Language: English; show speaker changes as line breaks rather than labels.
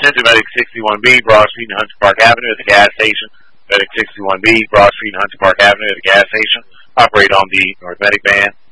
to Medic 61B, Broad Street and Hunter Park Avenue at the gas station. Medic 61B, Broad Street and Hunter Park Avenue at the gas station. Operate on the North Medic van.